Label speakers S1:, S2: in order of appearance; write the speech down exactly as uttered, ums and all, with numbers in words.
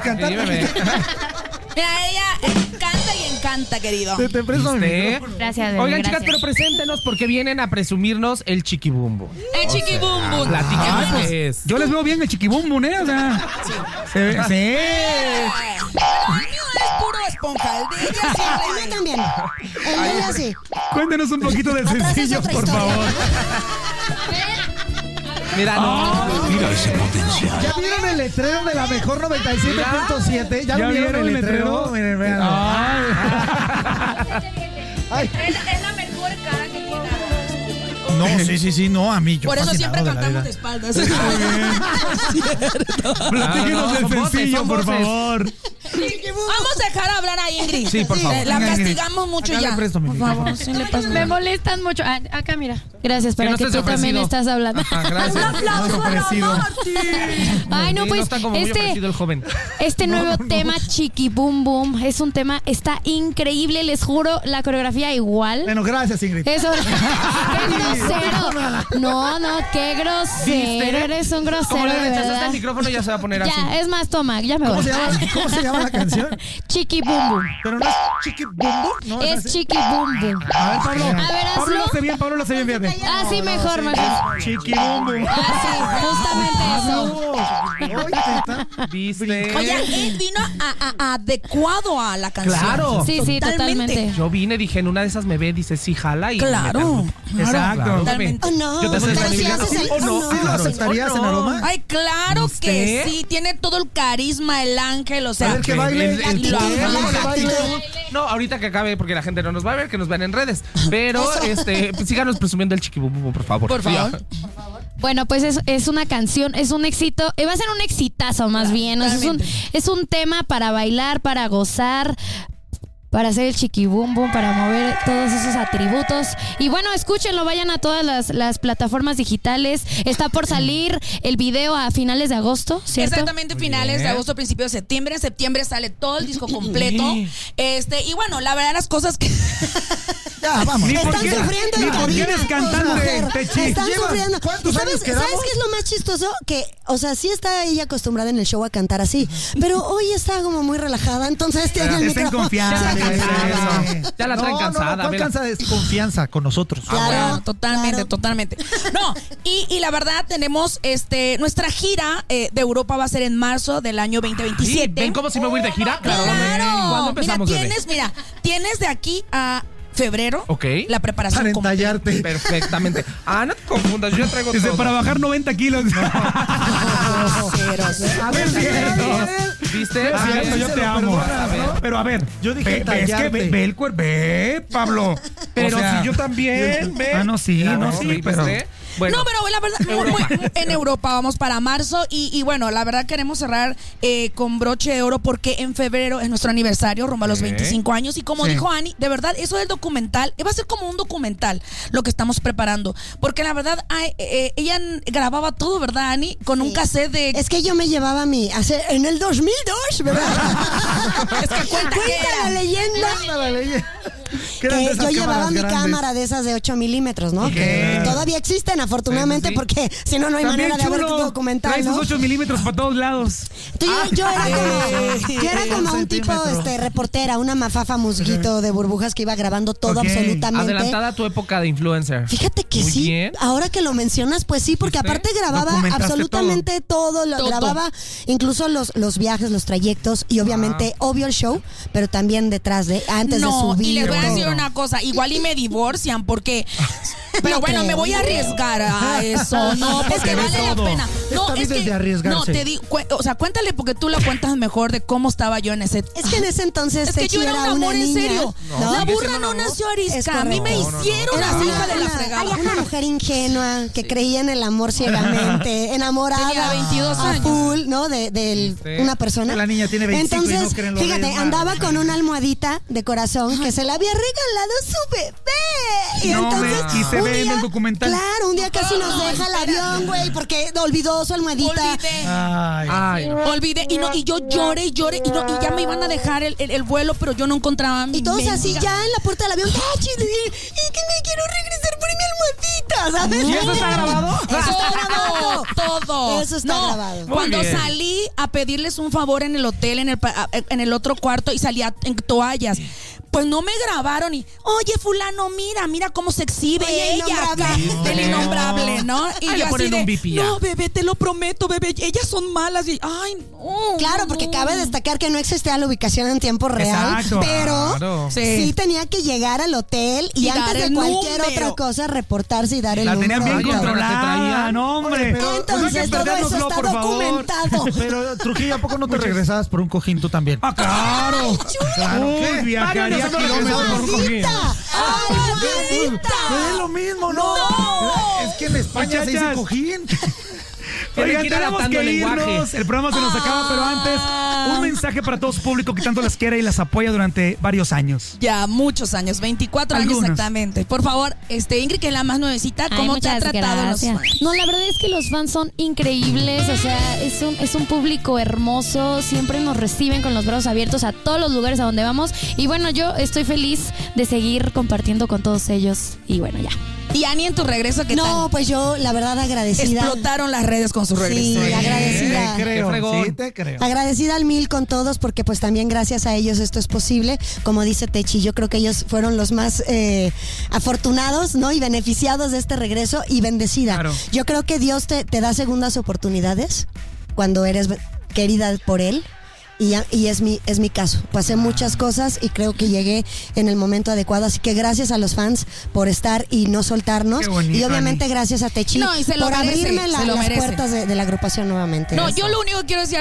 S1: cantar.
S2: Mira, ella canta y encanta, querido.
S1: Te, te presto mi
S3: micrófono.
S4: Gracias, Dani,
S3: Oigan,
S4: gracias.
S3: chicas, pero preséntenos porque vienen a presumirnos el chiquibumbo.
S2: El chiquibumbo.
S3: Platíquenos qué es.
S1: Yo les veo bien el chiquibumbo, ¿eh? O sea, sí. Se ve, sí.
S2: El mío es puro esponja. El de ella sí.
S5: El mío también. El de ella sí.
S1: Cuéntenos un poquito del
S5: Atrás es
S1: sencillo,
S5: otra
S1: por
S5: historia.
S1: favor.
S3: Mira, no.
S6: Mira ese potencial.
S1: ¿Ya vieron el letrero de la mejor noventa y siete punto siete? ¿Ya, ¿Ya vieron el letrero? Miren, vean. Ay. Ay.
S2: Es, es la mejor cara que tiene.
S1: No, sí, sí, sí, no, a mí. Yo
S2: Por eso siempre
S1: fascinado
S2: cantamos
S1: de
S2: de espaldas.
S1: Platíquenos del sencillo, por favor.
S2: Vamos a dejar hablar a Ingrid.
S3: Sí, por favor.
S2: Eh, La
S1: Venga, Ingrid.
S2: castigamos mucho
S1: Acá
S2: ya.
S1: le presto mi
S2: Por
S1: micrófono.
S2: favor, sí le pasa.
S4: Me molestan mucho. Ah, acá, mira. Gracias, para
S3: no
S4: que,
S3: estés
S4: tú también
S3: ofrecido.
S4: estás hablando.
S3: Ajá, gracias.
S2: Un aplauso
S1: Muy ofrecido.
S2: a Martín.
S4: Ay, no,
S3: Sí,
S4: pues,
S3: está como muy
S4: este,
S3: ofrecido el joven.
S4: este nuevo tema, Chiqui Boom Boom, es un tema, está increíble, les juro, la coreografía igual.
S1: Bueno, gracias, Ingrid.
S4: Eso, qué grosero. No, no, qué grosero. Eres un grosero,
S3: Como le
S4: de
S3: rechazaste
S4: verdad.
S3: el micrófono, ya se va a poner así.
S4: Ya, es más, toma, ya me
S1: ¿Cómo
S4: voy.
S1: se llama, ¿Cómo se llama la canción?
S4: Chiqui Boom Boom.
S1: Pero no es Chiqui Bumbo, ¿no?
S4: Es
S1: así.
S4: Chiqui Boom Boom.
S1: A ver, Pablo.
S4: A ver,
S1: Pablo
S4: hazlo.
S1: lo hace bien, Pablo lo hace bien, fíjate.
S4: Ah, sí, mejor, mejor.
S1: Chiqui Bumbo.
S4: Ah, sí, justamente eso.
S3: ¿Viste?
S2: Oye, él vino a, a- adecuado a la canción.
S3: Claro.
S4: Sí, sí, totalmente.
S3: Yo vine, dije, en una de esas me ve, dice, sí, jala y...
S2: Claro.
S1: Exacto.
S3: Claro,
S2: Totalmente.
S5: Oh, no.
S3: Yo te
S5: Pero
S3: soy
S5: si
S3: María.
S5: haces el...
S1: ¿O no?
S5: oh,
S1: ¿Sí lo aceptarías
S3: ¿O
S1: en
S3: no?
S1: aroma?
S2: Ay, claro
S3: ¿Viste?
S2: que sí. Tiene todo el carisma, el ángel, o sea.
S1: A ver, que baile.
S3: El- el-
S2: Y lo
S3: el-
S2: amo.
S3: la actitud. No, ahorita que acabe, porque la gente no nos va a ver, que nos vean en redes. Pero, este, pues, síganos presumiendo el chiquibum, por favor.
S2: Por favor.
S4: Bueno, pues es, es una canción, es un éxito, eh, va a ser un exitazo más bien. O sea, es, un, es un tema para bailar, para gozar, para hacer el chiquibum bum, para mover todos esos atributos. Y bueno, escúchenlo, vayan a todas las, las plataformas digitales. Está por salir el video a finales de agosto, ¿cierto?
S2: Exactamente,
S3: Muy
S2: finales
S3: bien.
S2: de agosto, principios de septiembre. En septiembre sale todo el disco completo. Este, y bueno, la verdad, las cosas que.
S1: Ya, vamos.
S5: Están
S1: ¿Por qué-
S5: sufriendo
S1: ni
S5: en
S1: por qué
S5: cabina.
S1: eres cantante,
S5: Mujer,
S1: Techi?
S5: Están
S1: Lleva-
S5: sufriendo.
S1: ¿Cuántos
S5: ¿Y sabes,
S1: años quedamos?
S5: ¿Sabes qué es lo más chistoso? Que, o sea, sí está ella acostumbrada en el show a cantar así, pero hoy está como muy relajada, entonces tiene el
S1: Está en
S5: micrófono.
S1: confianza.
S3: Ya está cansada.
S1: Eso.
S3: Ya la traen
S1: No,
S3: cansada,
S1: No, no, ¿cuál
S3: vela.
S1: cansada? Es confianza con nosotros.
S2: Ah,
S5: Claro,
S2: bueno, totalmente,
S5: claro.
S2: totalmente. No, y, y la verdad tenemos este nuestra gira eh, de Europa va a ser en marzo del año veinte veintisiete.
S3: ¿Ven cómo si me voy a ir de gira?
S2: Claro.
S3: ¿Cuándo empezamos,
S2: mira,
S3: bebé?
S2: tienes, mira, tienes de aquí a febrero
S3: Ok.
S2: la preparación
S1: Para
S2: completa.
S1: entallarte.
S3: Perfectamente. Ah, no te confundas, yo ya traigo
S1: Dice,
S3: todo.
S1: para bajar noventa kilos.
S3: A ver, cierto. ¿Viste?
S1: Es cierto, yo te amo.
S3: A ver.
S1: Pero a ver,
S6: Yo dije
S1: ve, ve, es que
S6: tallarte.
S1: ve, ve el cuerpo, ve, Pablo.
S3: Pero
S1: O sea,
S3: si yo también, ve.
S1: Ah, no, sí,
S3: Claro,
S1: no, sí,
S3: ¿viste?
S1: pero...
S3: Bueno,
S2: No, pero la verdad, muy- muy- en Europa vamos para marzo y, y bueno, la verdad queremos cerrar eh, con broche de oro porque en febrero es nuestro aniversario, rumbo a los
S3: Ok.
S2: veinticinco años y como
S1: Sí.
S2: dijo Ani, de verdad, eso del documental, eh, va a ser como un documental lo que estamos preparando, porque la verdad, ay, eh, ella n- grababa todo, ¿verdad, Ani? Con un
S5: Sí.
S2: cassette de...
S5: Es que yo me llevaba mi... hace- en el dos mil dos, ¿verdad?
S2: Es que cuenta que
S5: Cuenta
S2: era.
S5: la leyenda.
S1: Anda la ley.
S5: Que
S1: Quedan de esas
S5: yo llevaba
S1: cámaras
S5: mi
S1: grandes.
S5: cámara de esas de ocho milímetros, ¿no? Que todavía existen, afortunadamente,
S3: Sí, sí, sí.
S5: porque si no, no hay
S1: También
S5: manera de ver
S1: chulo.
S5: documental,
S1: Trae sus
S5: ¿no?
S1: ocho milímetros para todos lados.
S5: Entonces, yo, yo era como, yo era como
S1: Un
S5: un tipo
S1: centímetro.
S5: este, reportera, una mafafa musguito de burbujas que iba grabando todo
S1: Ok.
S5: absolutamente.
S3: adelantada a tu época de influencer.
S5: Fíjate que
S3: Muy
S5: sí,
S3: bien.
S5: ahora que lo mencionas, pues sí, porque
S3: ¿Viste?
S5: aparte grababa
S1: Documentaste
S5: absolutamente todo, lo
S2: Todo.
S5: grababa incluso los, los viajes, los trayectos y obviamente obvio el show, pero también detrás de, antes de
S2: No,
S5: subir.
S2: y les voy a
S5: todo.
S2: decir una cosa, igual y me divorcian porque... Pero
S5: No
S2: bueno,
S5: creo.
S2: me voy a arriesgar a eso, no, porque
S1: Se ve
S2: vale la
S1: todo.
S2: pena. No,
S1: Esta
S2: es
S1: vida es
S2: que,
S1: de arriesgarse.
S2: no, te digo, cu- o sea, cuéntale porque tú la cuentas mejor de cómo estaba yo en ese...
S5: Es que en ese entonces
S2: Es que
S5: Techi
S2: yo era un amor
S5: una
S2: en
S5: niña,
S2: serio.
S5: ¿no?
S2: La
S3: sigue
S2: burra
S3: siendo
S2: no
S3: un amor.
S2: nació
S5: Es
S2: arisca. A mí me
S5: correcto.
S2: hicieron
S5: Era
S2: así,
S5: una,
S2: hija de la
S5: una-
S2: fregada.
S5: una mujer ingenua que creía en el amor ciegamente, enamorada
S2: Tenía veintidós
S5: a
S2: años.
S5: full, ¿no? De, de
S3: ¿Viste?
S5: una persona.
S1: La niña tiene veinticinco y
S5: Entonces,
S1: no creen los
S5: fíjate,
S1: Reyes
S5: andaba
S1: Magos.
S5: con una almohadita de corazón que se le había regalado su bebé. Y
S1: No,
S5: entonces,
S1: me- y se
S5: un
S1: ve en
S5: día-
S1: el documental.
S5: Claro, un día casi nos deja el avión, güey, porque olvidó su almohadita.
S2: Olvidé.
S1: Ay.
S3: Ay, no.
S2: Olvidé y no y yo lloré y lloré y, no, y ya me iban a dejar el, el- el vuelo, pero yo no encontraba a mi
S5: Y todos así
S2: mendiga.
S5: ya en la puerta del avión, ¡Tachi! Y que me quiero regresar por mi almohadita. ¿sabes?
S3: ¿Y eso está grabado?
S5: Eso está grabado.
S2: Todo.
S5: Eso está
S2: no,
S5: grabado.
S2: Cuando
S3: Muy bien.
S2: salí a pedirles un favor en el hotel, en el, pa- en el otro cuarto, y salía en toallas. Pues no me grabaron y, oye, fulano, mira, mira cómo se exhibe
S5: Oye,
S2: ella
S5: innombrable.
S2: acá,
S3: Sí,
S2: del
S3: no.
S2: innombrable, ¿no? Y
S3: Ahí le
S2: yo así
S3: ponen
S2: de,
S3: un bipi ya.
S2: no, bebé, te lo prometo, bebé, ellas son malas. Y, ay, no.
S5: Claro, porque
S2: no.
S5: cabe destacar que no existía la ubicación en tiempo real,
S1: Exacto.
S5: pero
S3: Claro.
S5: sí.
S2: Sí.
S5: tenía que llegar al hotel y,
S2: Y
S5: antes
S2: dar
S5: de
S2: el
S5: cualquier
S2: número.
S5: otra cosa reportarse y dar el
S1: La
S5: número.
S1: tenían bien
S3: Ay, ahora que
S1: controlada.
S3: traían.
S1: No, hombre.
S5: pero- Entonces, todo eso está documentado.
S6: Pero, Trujillo, ¿a poco no te regresabas por un cojín tú también?
S1: Ah, claro. Claro.
S6: Uy,
S1: ¿Qué?
S6: viajaría
S3: Varios nos hemos
S6: kilómetros
S3: regresado
S6: por un cojín.
S5: ¡Alvarita! ¡Alvarita!
S6: Pues es lo mismo, ¿no? Es que en España se dice
S1: Muchachas.
S6: cojín.
S3: Tienen
S1: Oigan,
S3: que ir
S1: tenemos
S3: adaptando
S1: que
S3: el lenguaje.
S1: irnos. El programa se nos acaba, pero antes, un mensaje para todo su público que tanto las quiere y las apoya durante varios años.
S2: Ya, muchos años, veinticuatro años
S1: Algunos.
S2: exactamente. Por favor, este Ingrid, que es la más nuevecita,
S4: Ay,
S2: ¿cómo te ha
S4: muchas
S2: tratado
S4: gracias.
S2: los fans?
S4: No, la verdad es que los fans son increíbles, o sea, es un, es un público hermoso, siempre nos reciben con los brazos abiertos a todos los lugares a donde vamos y bueno, yo estoy feliz de seguir compartiendo con todos ellos y bueno, ya.
S2: Y Ani, en tu regreso, ¿qué
S5: No, pues yo, la verdad,
S2: tal?
S5: agradecida.
S2: Explotaron las redes con su regreso.
S5: Sí,
S2: ¿eh?
S5: agradecida.
S6: Te creo,
S3: Qué fregón.
S6: sí, te creo.
S5: Agradecida al mil con todos porque pues también gracias a ellos esto es posible. Como dice Techi, yo creo que ellos fueron los más eh, afortunados, ¿no? Y beneficiados de este regreso y bendecida.
S1: Claro.
S5: Yo creo que Dios te, te da segundas oportunidades cuando eres querida por Él. Y, ya- y es mi es mi caso. Pasé muchas cosas y creo que llegué en el momento adecuado. Así que gracias a los fans por estar y no soltarnos.
S1: Qué bonito,
S5: y obviamente
S1: Ani.
S5: gracias a Techi
S2: No, y se lo
S5: por
S2: merece,
S5: abrirme la-
S2: se lo
S5: las
S2: merece.
S5: puertas de, de la agrupación nuevamente.
S2: No, yo lo único que quiero decir